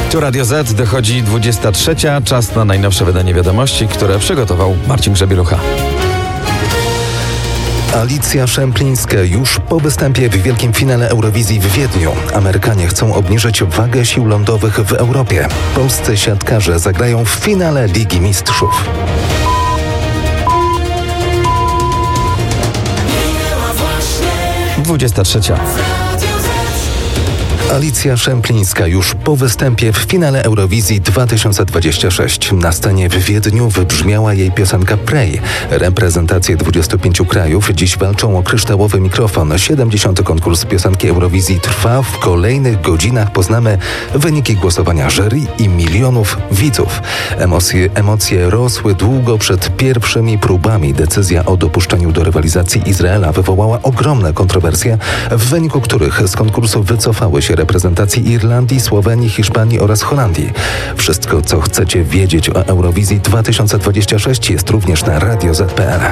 Tu Radio Z, dochodzi 23. Czas na najnowsze wydanie wiadomości, które przygotował Marcin Grzebielucha. Alicja Szemplińska już po występie w wielkim finale Eurowizji w Wiedniu. Amerykanie chcą obniżyć wagę sił lądowych w Europie. Polscy siatkarze zagrają w finale Ligi Mistrzów. Dwudziesta trzecia. Alicja Szemplińska już po występie w finale Eurowizji 2026. Na scenie w Wiedniu wybrzmiała jej piosenka Pray. Reprezentacje 25 krajów dziś walczą o kryształowy mikrofon. 70. konkurs piosenki Eurowizji trwa. W kolejnych godzinach poznamy wyniki głosowania jury i milionów widzów. Emocje rosły długo przed pierwszymi próbami. Decyzja o dopuszczeniu do rywalizacji Izraela wywołała ogromne kontrowersje, w wyniku których z konkursu wycofały się reprezentacji Irlandii, Słowenii, Hiszpanii oraz Holandii. Wszystko, co chcecie wiedzieć o Eurowizji 2026 jest również na radioz.pl.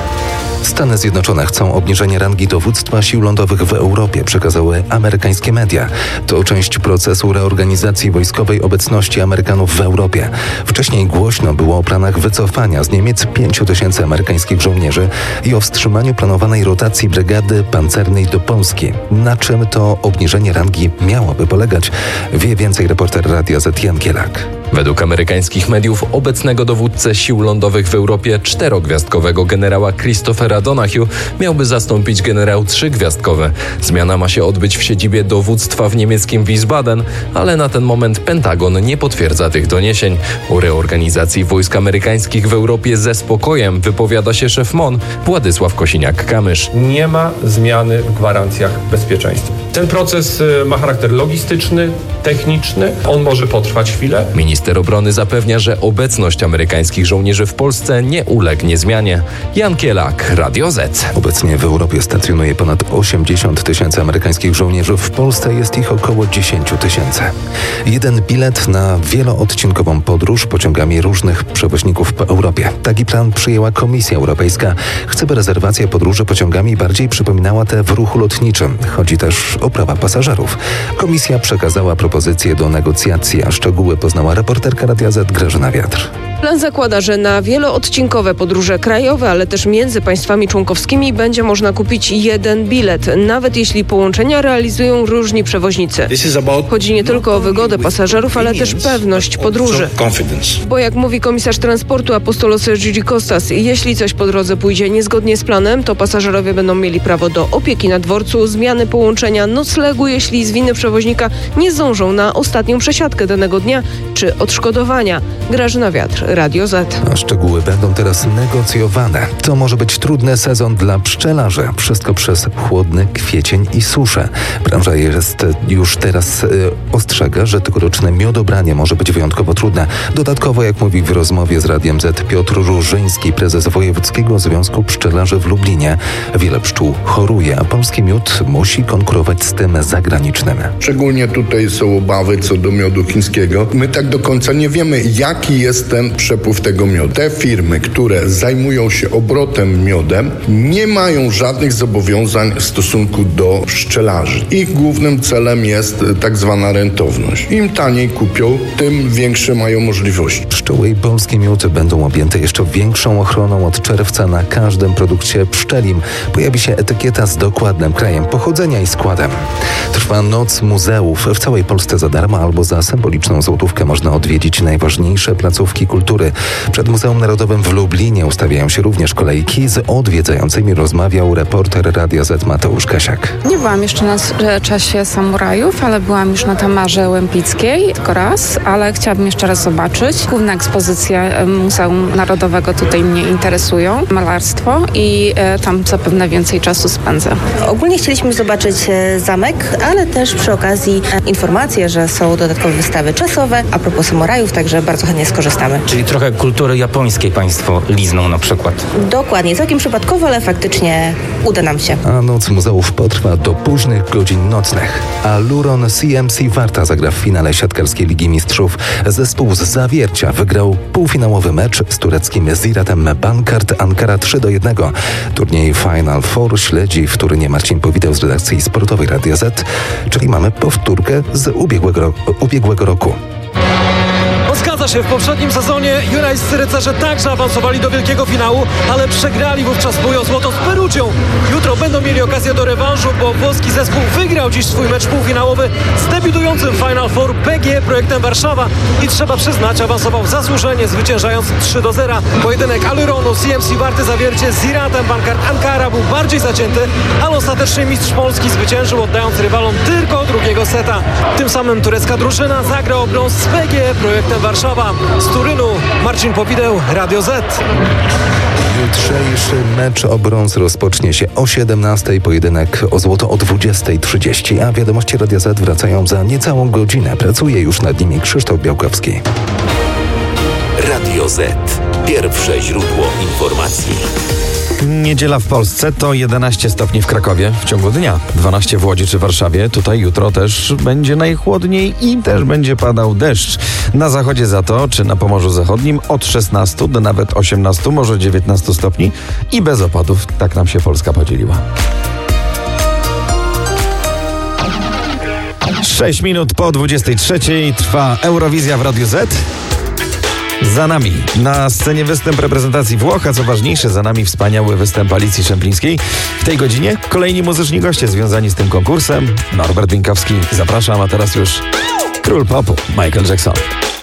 Stany Zjednoczone chcą obniżenie rangi dowództwa sił lądowych w Europie, przekazały amerykańskie media. To część procesu reorganizacji wojskowej obecności Amerykanów w Europie. Wcześniej głośno było o planach wycofania z Niemiec 5,000 amerykańskich żołnierzy i o wstrzymaniu planowanej rotacji brygady pancernej do Polski. Na czym to obniżenie rangi miałoby polegać? Wie więcej reporter Radia Z Jan Kielak. Według amerykańskich mediów obecnego dowódcę sił lądowych w Europie 4-gwiazdkowego generała Christophera Donahue miałby zastąpić generał 3-gwiazdkowy. Zmiana ma się odbyć w siedzibie dowództwa w niemieckim Wiesbaden, ale na ten moment Pentagon nie potwierdza tych doniesień. O reorganizacji wojsk amerykańskich w Europie ze spokojem wypowiada się szef MON Władysław Kosiniak-Kamysz. Nie ma zmiany w gwarancjach bezpieczeństwa. Ten proces ma charakter logistyczny, techniczny. On może potrwać chwilę. Minister obrony zapewnia, że obecność amerykańskich żołnierzy w Polsce nie ulegnie zmianie. Jan Kielak, Radio Z. Obecnie w Europie stacjonuje ponad 80 000 amerykańskich żołnierzy. W Polsce jest ich około 10 000. Jeden bilet na wieloodcinkową podróż pociągami różnych przewoźników po Europie. Taki plan przyjęła Komisja Europejska. Chce, by rezerwacja podróży pociągami bardziej przypominała te w ruchu lotniczym. Chodzi też o prawa pasażerów. Komisja przekazała propozycje do negocjacji, a szczegóły poznała reporterka Radia Z Grażyna Wiatr. Plan zakłada, że na wieloodcinkowe podróże krajowe, ale też między państwami członkowskimi będzie można kupić jeden bilet, nawet jeśli połączenia realizują różni przewoźnicy. Chodzi nie tylko o wygodę pasażerów, ale też pewność podróży. Bo jak mówi komisarz transportu Apostolos Giurikostas, jeśli coś po drodze pójdzie niezgodnie z planem, to pasażerowie będą mieli prawo do opieki na dworcu, zmiany połączenia, noclegu, jeśli z winy przewoźnika nie zdążą na ostatnią przesiadkę danego dnia, czy odszkodowania. Grażyna Wiatr, Radio Z. A szczegóły będą teraz negocjowane. To może być trudny sezon dla pszczelarzy. Wszystko przez chłodny kwiecień i suszę. Branża już teraz ostrzega, że tegoroczne miodobranie może być wyjątkowo trudne. Dodatkowo, jak mówi w rozmowie z Radiem Z Piotr Różyński, prezes Wojewódzkiego Związku Pszczelarzy w Lublinie, wiele pszczół choruje, a polski miód musi konkurować z tym zagranicznym. Szczególnie tutaj są obawy co do miodu chińskiego. My tak do końca nie wiemy, jaki jest ten przepływ tego miodu. Te firmy, które zajmują się obrotem miodem, nie mają żadnych zobowiązań w stosunku do pszczelarzy. Ich głównym celem jest tak zwana rentowność. Im taniej kupią, tym większe mają możliwości. Pszczoły i polski miód będą objęte jeszcze większą ochroną. Od czerwca na każdym produkcie pszczelim pojawi się etykieta z dokładnym krajem pochodzenia i składem. Trwa Noc Muzeów. W całej Polsce za darmo albo za symboliczną złotówkę można odwiedzić najważniejsze placówki kultury. Przed Muzeum Narodowym w Lublinie ustawiają się również kolejki. Z odwiedzającymi rozmawiał reporter Radia Z Mateusz Kasiak. Nie byłam jeszcze na czasie samurajów, ale byłam już na Tamarze Łępickiej tylko raz, ale chciałabym jeszcze raz zobaczyć. Główne ekspozycje Muzeum Narodowego tutaj mnie interesują, malarstwo i tam zapewne więcej czasu spędzę. Ogólnie chcieliśmy zobaczyć zamek, ale też przy okazji informacje, że są dodatkowe wystawy czasowe a propos samurajów, także bardzo chętnie skorzystamy. Czyli trochę kultury japońskiej państwo lizną na przykład. Dokładnie, całkiem przypadkowo, ale faktycznie uda nam się. A Noc Muzeów potrwa do późnych godzin nocnych. A Luron CMC Warta zagra w finale siatkarskiej Ligi Mistrzów. Zespół z Zawiercia wygrał półfinałowy mecz z tureckim Ziratem Bankart Ankara 3-1. Turniej Final Four śledzi w Turynie Marcin Powitał z redakcji sportowej Radia Z, czyli mamy powtórkę z ubiegłego roku. Zgadza się, w poprzednim sezonie jurajscy rycerze także awansowali do wielkiego finału, ale przegrali wówczas bój o złoto z Perugią. Jutro będą mieli okazję do rewanżu, bo włoski zespół wygrał dziś swój mecz półfinałowy z debiutującym Final Four PGE Projektem Warszawa i trzeba przyznać, awansował zasłużenie, zwyciężając 3-0. Pojedynek Alyronu CMC Warty Zawiercie z Iratem Bankart Ankara był bardziej zacięty, ale ostatecznie mistrz Polski zwyciężył, oddając rywalom tylko drugiego seta. Tym samym turecka drużyna zagra o brąz z PGE Projektem Warszawa. Z Turynu Marcin Powideł, Radio Z. Jutrzejszy mecz o brąz rozpocznie się o 17:00, pojedynek o złoto o 20:30, a wiadomości Radia Z wracają za niecałą godzinę. Pracuje już nad nimi Krzysztof Białkowski. Radio Z. Pierwsze źródło informacji. Niedziela w Polsce to 11 stopni w Krakowie w ciągu dnia, 12 w Łodzi czy Warszawie. Tutaj jutro też będzie najchłodniej i też będzie padał deszcz. Na zachodzie za to, czy na Pomorzu Zachodnim od 16 do nawet 18, może 19 stopni i bez opadów. Tak nam się Polska podzieliła. 6 minut po 23 trwa Eurowizja w Radiu Z. Za nami na scenie występ reprezentacji Włoch, a co ważniejsze, za nami wspaniały występ Alicji Szemplińskiej. W tej godzinie kolejni muzyczni goście związani z tym konkursem. Norbert Winkowski, zapraszam, a teraz już król popu Michael Jackson.